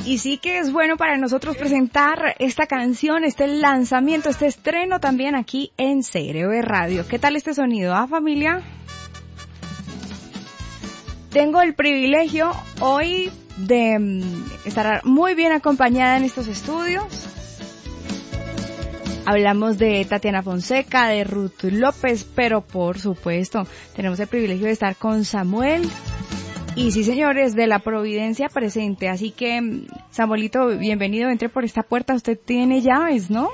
Y sí que es bueno para nosotros presentar esta canción, este lanzamiento, este estreno también aquí en CRV Radio. ¿Qué tal este sonido, familia? Tengo el privilegio hoy de estar muy bien acompañada en estos estudios. Hablamos de Tatiana Fonseca, de Ruth López, pero por supuesto tenemos el privilegio de estar con Samuel. Y sí, señores, de la Providencia presente. Así que, Samuelito, bienvenido, entre por esta puerta. Usted tiene llaves, ¿no?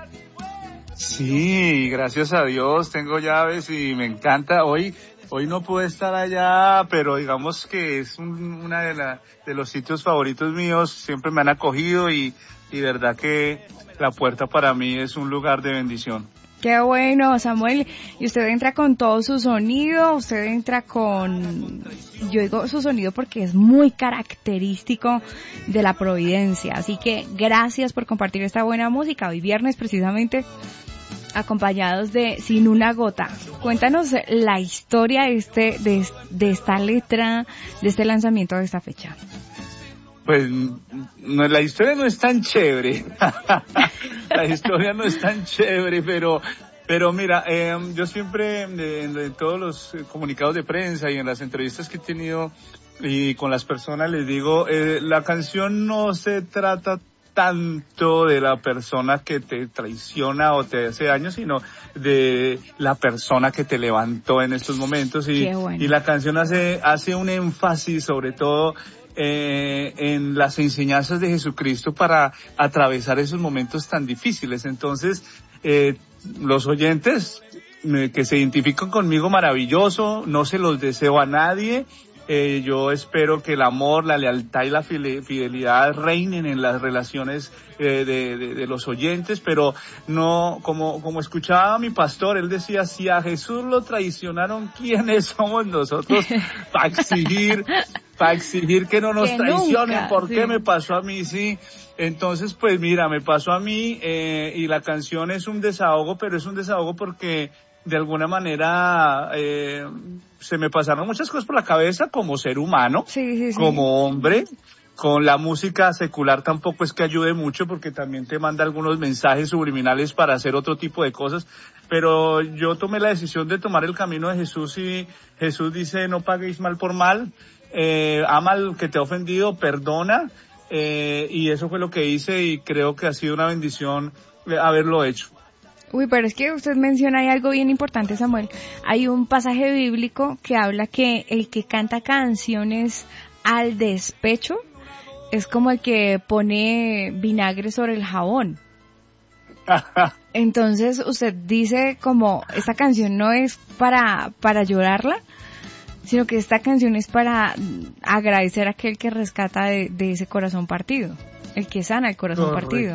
Sí, gracias a Dios, tengo llaves y me encanta. Hoy no pude estar allá, pero digamos que es una de los sitios favoritos míos. Siempre me han acogido y verdad que la puerta para mí es un lugar de bendición. Qué bueno, Samuel. Y usted entra con todo su sonido, usted entra con... Yo digo su sonido porque es muy característico de la Providencia. Así que gracias por compartir esta buena música. Hoy viernes precisamente acompañados de Sin una gota. Cuéntanos la historia de esta letra, de este lanzamiento de esta fecha. Pues la historia no es tan chévere. La historia no es tan chévere, pero mira, yo siempre en todos los comunicados de prensa y en las entrevistas que he tenido y con las personas les digo, la canción no se trata tanto de la persona que te traiciona o te hace daño, sino de la persona que te levantó en estos momentos y la canción hace un énfasis sobre todo en las enseñanzas de Jesucristo para atravesar esos momentos tan difíciles. Entonces, los oyentes que se identifican conmigo, maravilloso, no se los deseo a nadie. Yo espero que el amor, la lealtad y la fidelidad reinen en las relaciones de los oyentes, pero no, como escuchaba a mi pastor, él decía, si a Jesús lo traicionaron, ¿quiénes somos nosotros para exigir que no nos traicionen? Nunca, ¿por qué me pasó a mí? Sí. Entonces, pues mira, me pasó a mí y la canción es un desahogo, pero es un desahogo porque de alguna manera se me pasaron muchas cosas por la cabeza como ser humano, como hombre. Con la música secular tampoco es que ayude mucho porque también te manda algunos mensajes subliminales para hacer otro tipo de cosas, pero yo tomé la decisión de tomar el camino de Jesús y Jesús dice no paguéis mal por mal, ama al que te ha ofendido, perdona, y eso fue lo que hice y creo que ha sido una bendición haberlo hecho. Uy, pero es que usted menciona ahí algo bien importante, Samuel. Hay un pasaje bíblico que habla que el que canta canciones al despecho es como el que pone vinagre sobre el jabón. Entonces usted dice como esta canción no es para llorarla, sino que esta canción es para agradecer a aquel que rescata de ese corazón partido, el que sana el corazón partido.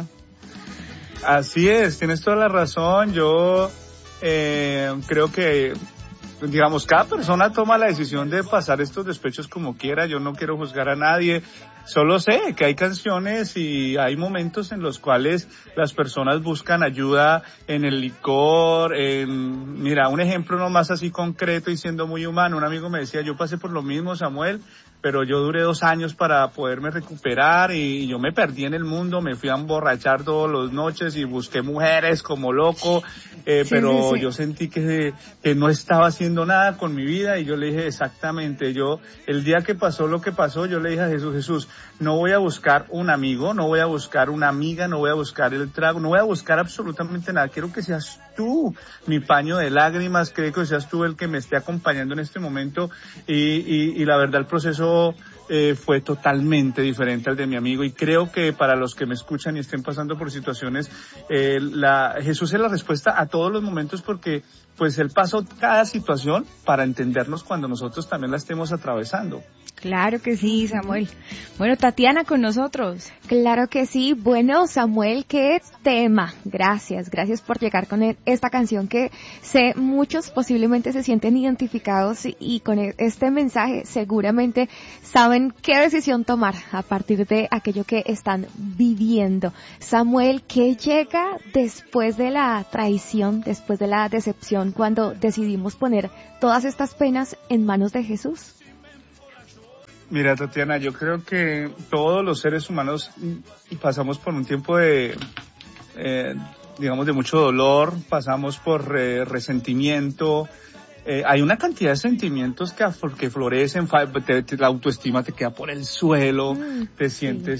Así es, tienes toda la razón. Yo creo que, digamos, cada persona toma la decisión de pasar estos despechos como quiera. Yo no quiero juzgar a nadie. Solo sé que hay canciones y hay momentos en los cuales las personas buscan ayuda en el licor, mira, un ejemplo nomás así concreto y siendo muy humano. Un amigo me decía, yo pasé por lo mismo, Samuel, pero yo duré 2 años para poderme recuperar y yo me perdí en el mundo, me fui a emborrachar todas las noches y busqué mujeres como loco, pero yo sentí que no estaba haciendo nada con mi vida y yo le dije exactamente, el día que pasó lo que pasó, yo le dije a Jesús, no voy a buscar un amigo, no voy a buscar una amiga, no voy a buscar el trago, no voy a buscar absolutamente nada, quiero que seas tú mi paño de lágrimas, quiero que seas tú el que me esté acompañando en este momento y la verdad el proceso fue totalmente diferente al de mi amigo y creo que para los que me escuchan y estén pasando por situaciones, Jesús es la respuesta a todos los momentos porque pues Él pasó cada situación para entendernos cuando nosotros también la estemos atravesando. Claro que sí, Samuel. Bueno, Tatiana con nosotros. Claro que sí. Bueno, Samuel, qué tema. Gracias por llegar con esta canción que sé muchos posiblemente se sienten identificados y con este mensaje seguramente saben qué decisión tomar a partir de aquello que están viviendo. Samuel, ¿qué llega después de la traición, después de la decepción, cuando decidimos poner todas estas penas en manos de Jesús? Mira, Tatiana, yo creo que todos los seres humanos pasamos por un tiempo de, digamos, de mucho dolor, pasamos por resentimiento. Hay una cantidad de sentimientos que florecen, la autoestima te queda por el suelo, te sientes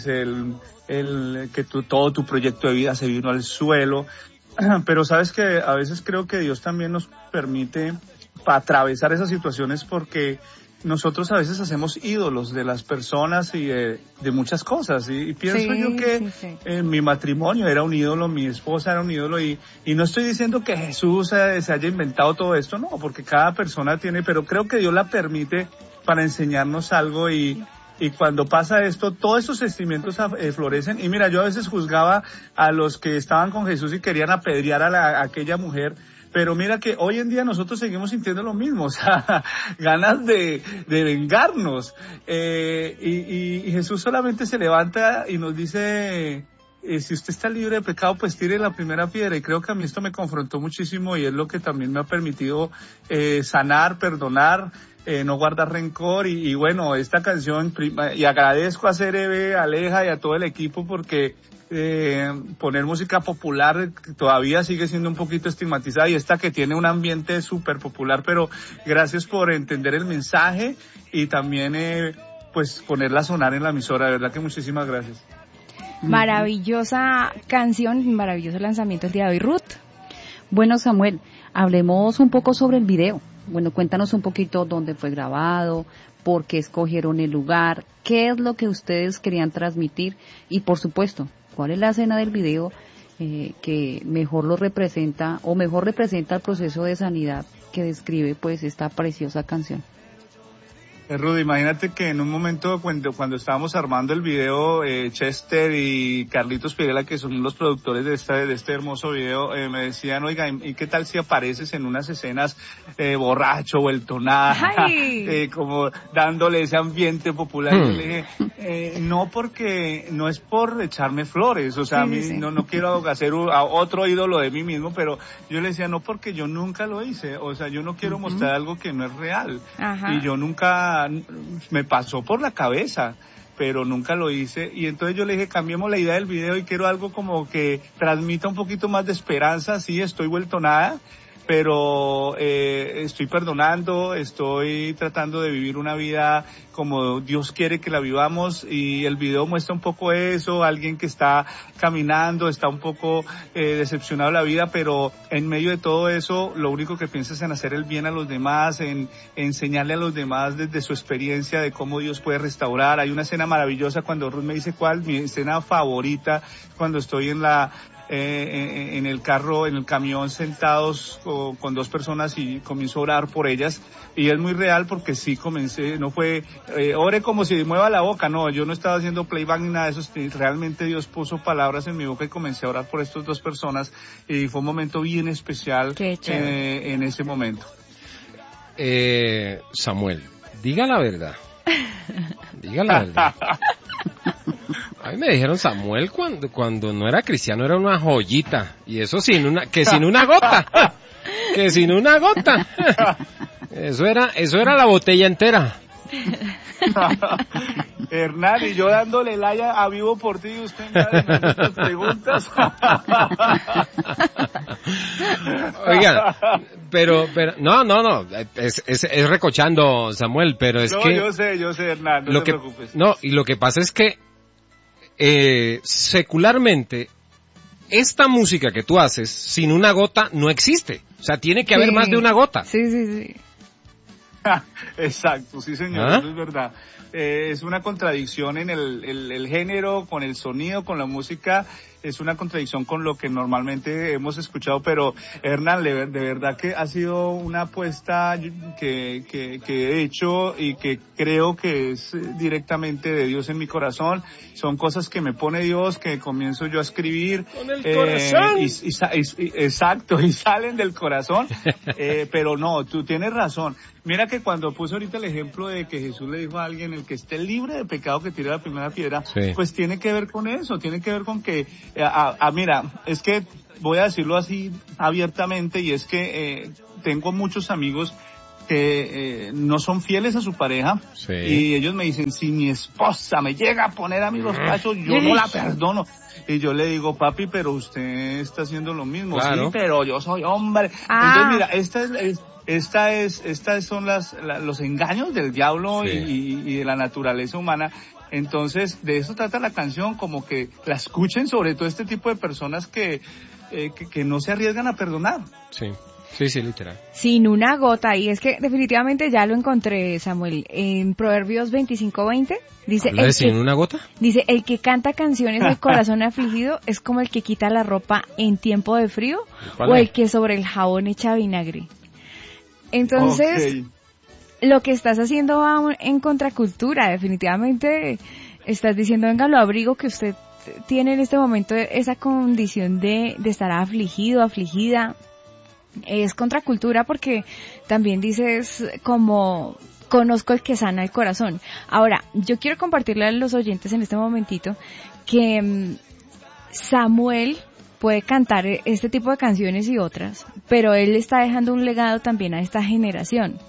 que todo tu proyecto de vida se vino al suelo. Pero sabes que a veces creo que Dios también nos permite atravesar esas situaciones porque nosotros a veces hacemos ídolos de las personas y de muchas cosas y pienso yo que mi matrimonio era un ídolo, mi esposa era un ídolo y no estoy diciendo que Jesús se haya inventado todo esto, no, porque cada persona tiene, pero creo que Dios la permite para enseñarnos algo y cuando pasa esto, todos esos sentimientos florecen. Y mira, yo a veces juzgaba a los que estaban con Jesús y querían apedrear a aquella mujer, pero mira que hoy en día nosotros seguimos sintiendo lo mismo, o sea, ganas de vengarnos. Y Jesús solamente se levanta y nos dice, si usted está libre de pecado, pues tire la primera piedra. Y creo que a mí esto me confrontó muchísimo y es lo que también me ha permitido sanar, perdonar, no guardar rencor y bueno, esta canción, y agradezco a CRB, a Aleja y a todo el equipo porque poner música popular todavía sigue siendo un poquito estigmatizada y esta que tiene un ambiente súper popular, pero gracias por entender el mensaje y también pues ponerla a sonar en la emisora, de verdad que muchísimas gracias. Maravillosa canción, maravilloso lanzamiento el día de hoy, Ruth. Bueno, Samuel, hablemos un poco sobre el video. Bueno, cuéntanos un poquito dónde fue grabado, por qué escogieron el lugar, qué es lo que ustedes querían transmitir y, por supuesto, cuál es la escena del video que mejor lo representa o mejor representa el proceso de sanidad que describe pues esta preciosa canción. Rudy, imagínate que en un momento cuando estábamos armando el video, Chester y Carlitos Pirela, que son los productores de este hermoso video, me decían, oiga, ¿y qué tal si apareces en unas escenas borracho, vuelto nada, como dándole ese ambiente popular? Y yo le dije, no, porque no es por echarme flores, o sea, a mí no quiero hacer a otro ídolo de mí mismo, pero yo le decía, no, porque yo nunca lo hice, o sea, yo no quiero mostrar algo que no es real. Y yo nunca, me pasó por la cabeza, pero nunca lo hice, y entonces yo le dije, cambiemos la idea del video y quiero algo como que transmita un poquito más de esperanza. Sí, estoy vuelto nada, pero estoy perdonando, estoy tratando de vivir una vida como Dios quiere que la vivamos, y el video muestra un poco eso, alguien que está caminando, está un poco decepcionado de la vida, pero en medio de todo eso, lo único que piensa es en hacer el bien a los demás, en enseñarle a los demás desde su experiencia de cómo Dios puede restaurar. Hay una escena maravillosa cuando Ruth me dice cuál, mi escena favorita, cuando estoy en el carro, en el camión, sentados con dos personas y comienzo a orar por ellas, y es muy real porque sí comencé, no fue ore como si mueva la boca, no, yo no estaba haciendo playback ni nada de eso, realmente Dios puso palabras en mi boca y comencé a orar por estas dos personas y fue un momento bien especial en ese momento. Samuel, diga la verdad. Diga la verdad. A mí me dijeron Samuel cuando no era cristiano era una joyita, y eso sin una gota. Que sin una gota. Eso era la botella entera. Hernán, y yo dándole laya a vivo por ti, y usted me da estas preguntas. Oiga, pero, no, es recochando, Samuel, pero es que... Yo sé, Hernán, no te preocupes. No, y lo que pasa es que, secularmente, esta música que tú haces, sin una gota, no existe. O sea, tiene que haber más de una gota. Sí. Exacto, sí señor, eso es verdad. Es una contradicción en el género, con el sonido, con la música, es una contradicción con lo que normalmente hemos escuchado, pero Hernán, de verdad que ha sido una apuesta que he hecho y que creo que es directamente de Dios en mi corazón. Son cosas que me pone Dios, que comienzo yo a escribir. Con el corazón. Exacto, y salen del corazón, pero no, tú tienes razón. Mira que cuando puse ahorita el ejemplo de que Jesús le dijo a alguien, el que esté libre de pecado que tire la primera piedra, pues tiene que ver con eso, tiene que ver con que, mira, es que voy a decirlo así abiertamente, y es que tengo muchos amigos que no son fieles a su pareja, Sí. y ellos me dicen, si mi esposa me llega a poner a mí los cachos, yo no la perdono. Y yo le digo, papi, pero usted está haciendo lo mismo. Claro. Sí, pero yo soy hombre. Ah. Entonces, mira, estas son los engaños del diablo, Sí. y de la naturaleza humana. Entonces, de eso trata la canción, como que la escuchen, sobre todo este tipo de personas que no se arriesgan a perdonar. Sí, sí, sí, literal. Sin una gota, y es que definitivamente ya lo encontré, Samuel, en Proverbios 25:20, dice, ¿Habla de sin una gota? dice, el que canta canciones del corazón afligido es como el que quita la ropa en tiempo de frío, ¿Cuál o es? el que sobre el jabón echa vinagre. Entonces, Ok. lo que estás haciendo va en contracultura, definitivamente estás diciendo, venga, lo abrigo que usted tiene en este momento esa condición de estar afligido, afligida. Es contracultura porque también dices como conozco el que sana el corazón. Ahora, yo quiero compartirle a los oyentes en este momentito que Samuel puede cantar este tipo de canciones y otras, pero él está dejando un legado también a esta generación.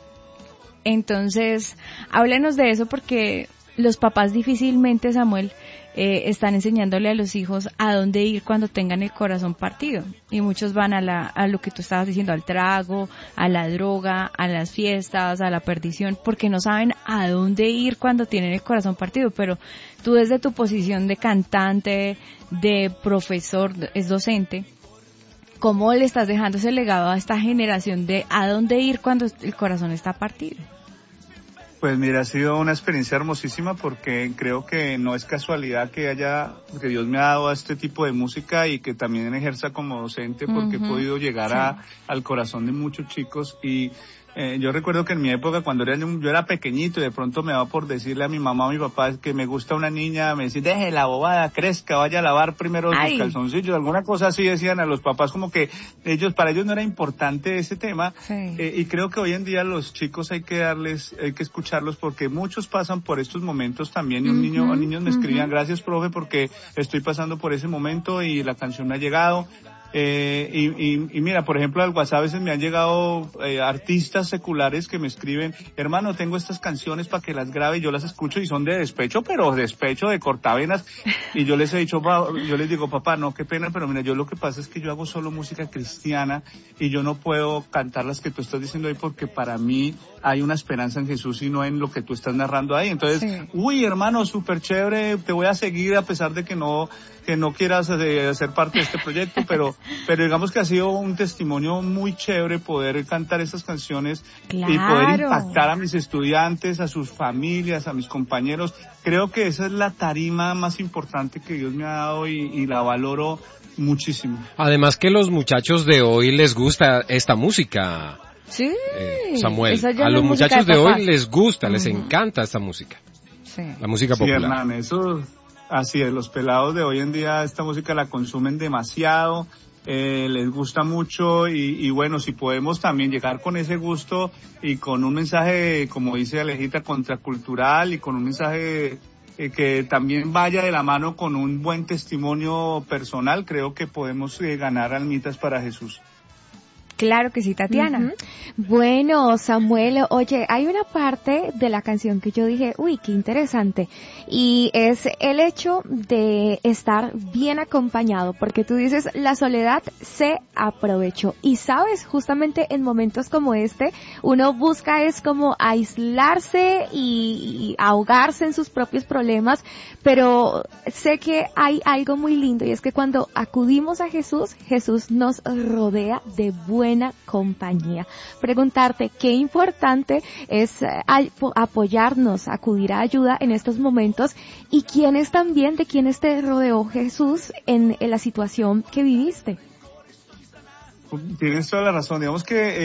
Entonces, háblenos de eso porque los papás difícilmente, Samuel, están enseñándole a los hijos a dónde ir cuando tengan el corazón partido. Y muchos van a lo que tú estabas diciendo, al trago, a la droga, a las fiestas, a la perdición, porque no saben a dónde ir cuando tienen el corazón partido. Pero tú desde tu posición de cantante, de profesor, es docente, ¿cómo le estás dejando ese legado a esta generación de a dónde ir cuando el corazón está partido? Pues mira, ha sido una experiencia hermosísima porque creo que no es casualidad que que Dios me ha dado a este tipo de música y que también ejerza como docente porque he podido llegar al corazón de muchos chicos. Y yo recuerdo que en mi época cuando yo era pequeñito y de pronto me daba por decirle a mi mamá o a mi papá que me gusta una niña, me decían, deje la bobada, crezca, vaya a lavar primero sus calzoncillos, alguna cosa así decían a los papás, como que para ellos no era importante ese tema. Sí. Y creo que hoy en día los chicos hay que escucharlos porque muchos pasan por estos momentos también. Y niños me escribían, gracias profe porque estoy pasando por ese momento y la canción me ha llegado. Y mira, por ejemplo, al WhatsApp a veces me han llegado artistas seculares que me escriben, hermano, tengo estas canciones para que las grabe, y yo las escucho y son de despecho, pero despecho de cortavenas, y yo les digo, papá, no, qué pena, pero mira, yo lo que pasa es que yo hago solo música cristiana y yo no puedo cantar las que tú estás diciendo ahí porque para mí hay una esperanza en Jesús y no en lo que tú estás narrando ahí. Entonces, uy, hermano, súper chévere, te voy a seguir a pesar de que no quieras hacer parte de este proyecto, pero digamos que ha sido un testimonio muy chévere poder cantar estas canciones y poder impactar a mis estudiantes, a sus familias, a mis compañeros. Creo que esa es la tarima más importante que Dios me ha dado y la valoro muchísimo. Además que los muchachos de hoy les gusta esta música. Sí, Samuel, a los muchachos de hoy les gusta, les encanta esta música. Sí. La música popular. Sí, Hernán, eso así es, los pelados de hoy en día esta música la consumen demasiado, les gusta mucho y bueno, si podemos también llegar con ese gusto y con un mensaje, como dice Alejita, contracultural y con un mensaje que también vaya de la mano con un buen testimonio personal, creo que podemos ganar almitas para Jesús. Claro que sí, Tatiana. Bueno, Samuel, oye, hay una parte de la canción que yo dije, uy, qué interesante, y es el hecho de estar bien acompañado, porque tú dices, la soledad se aprovechó, y sabes, justamente en momentos como este, uno busca es como aislarse y ahogarse en sus propios problemas, pero sé que hay algo muy lindo, y es que cuando acudimos a Jesús, Jesús nos rodea de buena compañía. Preguntarte qué importante es apoyarnos, acudir a ayuda en estos momentos, y quiénes también, de quiénes te rodeó Jesús en la situación que viviste. Tienes toda la razón. Digamos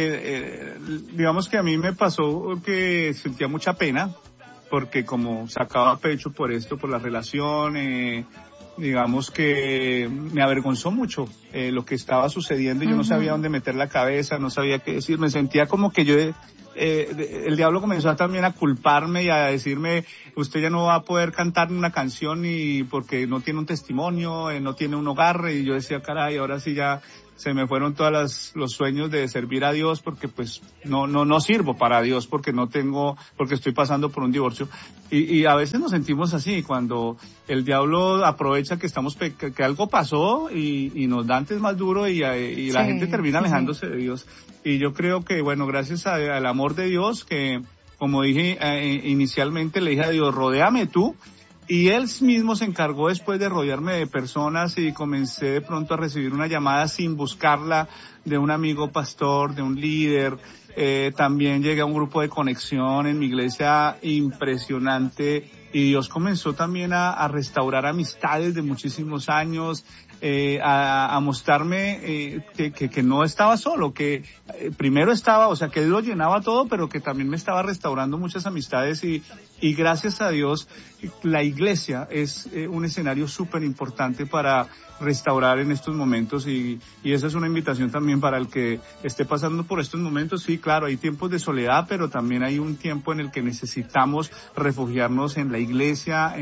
que a mí me pasó que sentía mucha pena porque como sacaba pecho por esto, por la relación, digamos que me avergonzó mucho lo que estaba sucediendo y yo no sabía dónde meter la cabeza, no sabía qué decir, me sentía como que el diablo comenzó también a culparme y a decirme, usted ya no va a poder cantar una canción y porque no tiene un testimonio, no tiene un hogar, y yo decía, caray, ahora sí ya se me fueron los sueños de servir a Dios porque pues no sirvo para Dios porque porque estoy pasando por un divorcio. Y a veces nos sentimos así cuando el diablo aprovecha que que algo pasó y nos da antes más duro y la gente termina alejándose de Dios. Y yo creo que, bueno, gracias al amor de Dios que, como dije inicialmente, le dije a Dios, rodéame tú. Y él mismo se encargó después de rodearme de personas y comencé de pronto a recibir una llamada sin buscarla de un amigo pastor, de un líder. También llegué a un grupo de conexión en mi iglesia impresionante y Dios comenzó también a restaurar amistades de muchísimos años, a mostrarme que no estaba solo, que primero estaba, o sea, que Dios lo llenaba todo, pero que también me estaba restaurando muchas amistades y gracias a Dios la iglesia es un escenario súper importante para restaurar en estos momentos y esa es una invitación también para el que esté pasando por estos momentos. Sí, claro, hay tiempos de soledad, pero también hay un tiempo en el que necesitamos refugiarnos en la iglesia,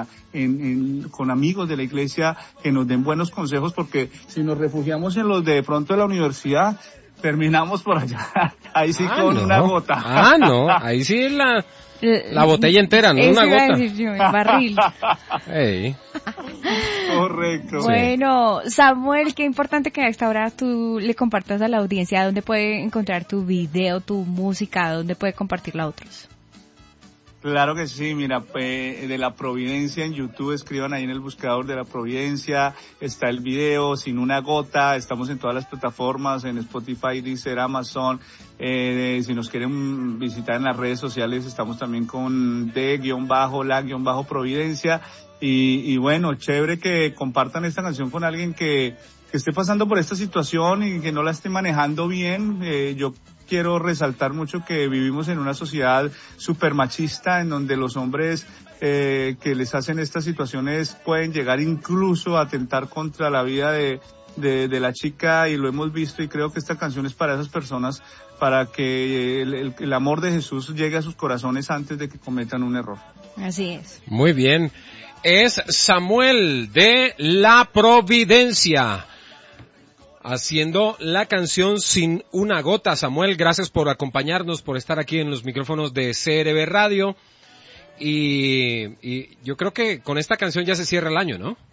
con amigos de la iglesia que nos den buenos consejos, porque si nos refugiamos en los de pronto de la universidad, terminamos por allá, ahí sí con una gota. No, ahí sí es la botella entera, no una gota. Decir yo, el barril. Hey. Correcto. Bueno, Samuel, qué importante que a esta hora tú le compartas a la audiencia dónde puede encontrar tu video, tu música, dónde puede compartirla a otros. Claro que sí, mira, de La Providencia en YouTube, escriban ahí en el buscador de La Providencia, está el video Sin una Gota, estamos en todas las plataformas, en Spotify, Deezer, Amazon, si nos quieren visitar en las redes sociales, estamos también con _la_providencia, y bueno, chévere que compartan esta canción con alguien que esté pasando por esta situación y que no la esté manejando bien. Yo quiero resaltar mucho que vivimos en una sociedad súper machista en donde los hombres que les hacen estas situaciones pueden llegar incluso a atentar contra la vida de la chica y lo hemos visto y creo que esta canción es para esas personas, para que el amor de Jesús llegue a sus corazones antes de que cometan un error. Así es. Muy bien. Es Samuel de La Providencia haciendo la canción Sin una Gota. Samuel, gracias por acompañarnos, por estar aquí en los micrófonos de CRB Radio. Y yo creo que con esta canción ya se cierra el año, ¿no?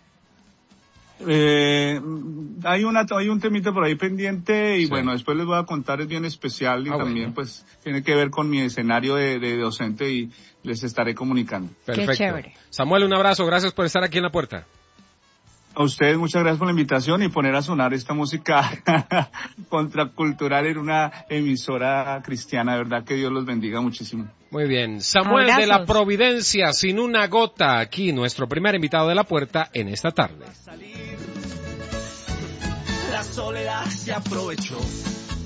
Hay un temita por ahí pendiente y sí. Bueno, después les voy a contar, es bien especial y también bueno. Pues tiene que ver con mi escenario de docente y les estaré comunicando. Perfecto. Qué chévere. Samuel, un abrazo, gracias por estar aquí en la puerta. A ustedes muchas gracias por la invitación y poner a sonar esta música contracultural en una emisora cristiana. De verdad que Dios los bendiga muchísimo. Muy bien. Samuel Abrazos. de La Providencia, Sin una Gota, aquí nuestro primer invitado de la puerta en esta tarde. La soledad se aprovechó